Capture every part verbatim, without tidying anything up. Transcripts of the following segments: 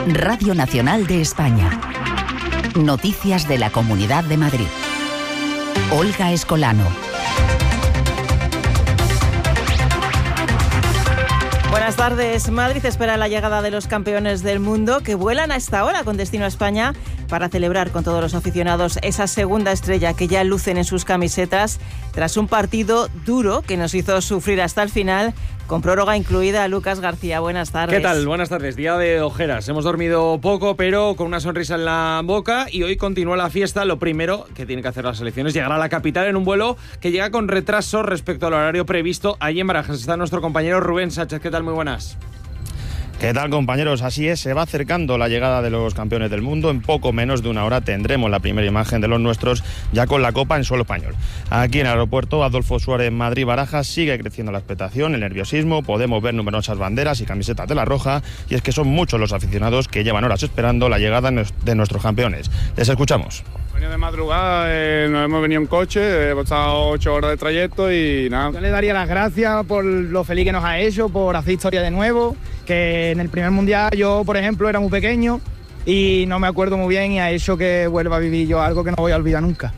Radio Nacional de España. Noticias de la Comunidad de Madrid. Olga Escolano. Buenas tardes. Madrid espera la llegada de los campeones del mundo que vuelan a esta hora con destino a España para celebrar con todos los aficionados esa segunda estrella que ya lucen en sus camisetas tras un partido duro que nos hizo sufrir hasta el final, con prórroga incluida. Lucas García, buenas tardes. ¿Qué tal? Buenas tardes. Día de ojeras. Hemos dormido poco, pero con una sonrisa en la boca, y hoy continúa la fiesta. Lo primero que tiene que hacer la selección es llegar a la capital en un vuelo que llega con retraso respecto al horario previsto. Allí en Barajas está nuestro compañero Rubén Sánchez. ¿Qué tal? Muy buenas. ¿Qué tal, compañeros? Así es, se va acercando la llegada de los campeones del mundo. En poco menos de una hora tendremos la primera imagen de los nuestros ya con la copa en suelo español. Aquí en el aeropuerto Adolfo Suárez, Madrid-Barajas, sigue creciendo la expectación, el nerviosismo. Podemos ver numerosas banderas y camisetas de la roja, y es que son muchos los aficionados que llevan horas esperando la llegada de nuestros campeones. Les escuchamos. De madrugada, eh, nos hemos venido en coche, hemos estado ocho horas de trayecto y nada. Yo le daría las gracias por lo feliz que nos ha hecho, por hacer historia de nuevo, que en el primer mundial yo, por ejemplo, era muy pequeño y no me acuerdo muy bien, y ha hecho que vuelva a vivir yo algo que no voy a olvidar nunca.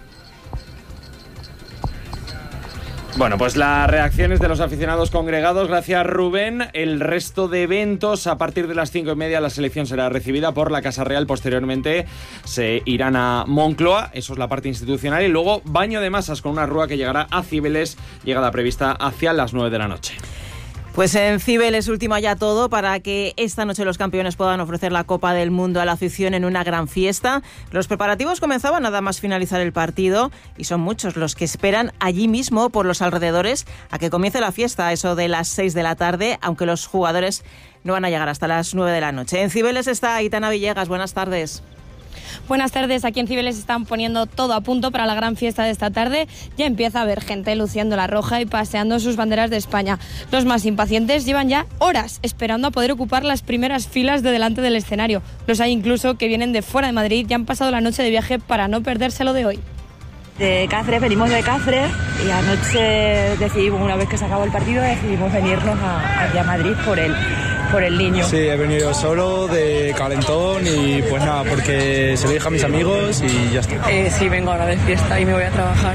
Bueno, pues las reacciones de los aficionados congregados, gracias Rubén. El resto de eventos, a partir de las cinco y media la selección será recibida por la Casa Real. Posteriormente se irán a Moncloa, eso es la parte institucional, y luego baño de masas con una rúa que llegará a Cibeles, llegada prevista hacia las nueve de la noche. Pues en Cibeles ultima ya todo para que esta noche los campeones puedan ofrecer la Copa del Mundo a la afición en una gran fiesta. Los preparativos comenzaban nada más finalizar el partido, y son muchos los que esperan allí mismo por los alrededores a que comience la fiesta a eso de las seis de la tarde, aunque los jugadores no van a llegar hasta las nueve de la noche. En Cibeles está Aitana Villegas. Buenas tardes. Buenas tardes. Aquí en Cibeles están poniendo todo a punto para la gran fiesta de esta tarde. Ya empieza a haber gente luciendo la roja y paseando sus banderas de España. Los más impacientes llevan ya horas esperando a poder ocupar las primeras filas de delante del escenario. Los hay incluso que vienen de fuera de Madrid y han pasado la noche de viaje para no perdérselo de hoy. De Cáceres, venimos de Cáceres, y anoche decidimos, una vez que se acabó el partido, decidimos venirnos a, aquí a Madrid por el, por el niño. Sí, he venido solo, de calentón, y pues nada, porque se lo dije a mis amigos y ya está. Eh, sí, vengo ahora de fiesta y me voy a trabajar.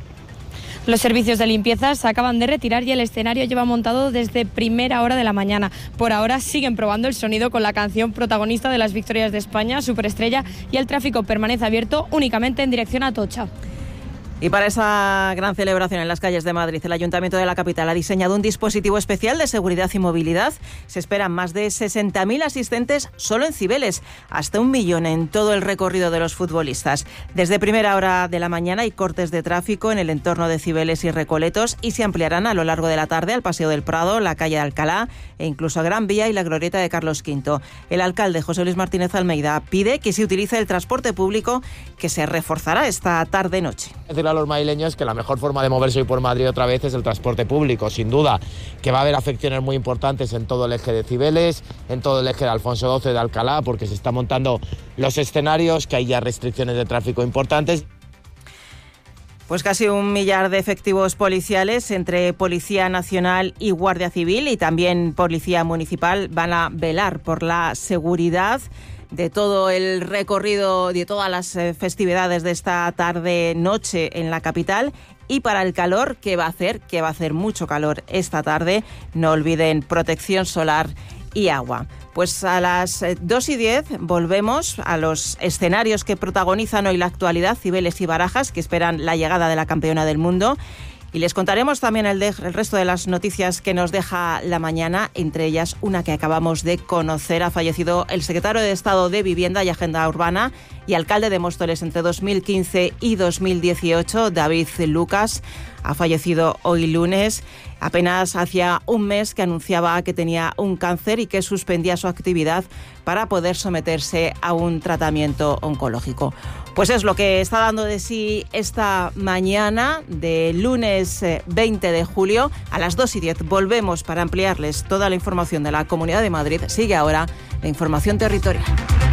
Los servicios de limpieza se acaban de retirar y el escenario lleva montado desde primera hora de la mañana. Por ahora siguen probando el sonido con la canción protagonista de las victorias de España, Superestrella, y el tráfico permanece abierto únicamente en dirección a Atocha. Y para esa gran celebración en las calles de Madrid, el Ayuntamiento de la capital ha diseñado un dispositivo especial de seguridad y movilidad. Se esperan más de sesenta mil asistentes solo en Cibeles, hasta un millón en todo el recorrido de los futbolistas. Desde primera hora de la mañana hay cortes de tráfico en el entorno de Cibeles y Recoletos, y se ampliarán a lo largo de la tarde al Paseo del Prado, la calle de Alcalá e incluso a Gran Vía y la glorieta de Carlos quinto. El alcalde José Luis Martínez Almeida pide que se utilice el transporte público, que se reforzará esta tarde-noche. A los madrileños que la mejor forma de moverse hoy por Madrid otra vez es el transporte público. Sin duda que va a haber afecciones muy importantes en todo el eje de Cibeles, en todo el eje de Alfonso doce de Alcalá, porque se están montando los escenarios, que hay ya restricciones de tráfico importantes. Pues casi un millar de efectivos policiales entre Policía Nacional y Guardia Civil, y también Policía Municipal, van a velar por la seguridad de todo el recorrido, de todas las festividades de esta tarde-noche en la capital. Y para el calor que va a hacer, que va a hacer mucho calor esta tarde, no olviden protección solar y agua. Pues a las dos y diez volvemos a los escenarios que protagonizan hoy la actualidad, Cibeles y Barajas, que esperan la llegada de la campeona del mundo. Y les contaremos también el, de, el resto de las noticias que nos deja la mañana, entre ellas una que acabamos de conocer. Ha fallecido el secretario de Estado de Vivienda y Agenda Urbana y alcalde de Móstoles entre dos mil quince y dos mil dieciocho, David Lucas. Ha fallecido hoy lunes, apenas hacía un mes que anunciaba que tenía un cáncer y que suspendía su actividad para poder someterse a un tratamiento oncológico. Pues es lo que está dando de sí esta mañana de lunes veinte de julio. A las dos y diez volvemos para ampliarles toda la información de la Comunidad de Madrid. Sigue ahora la información territorial.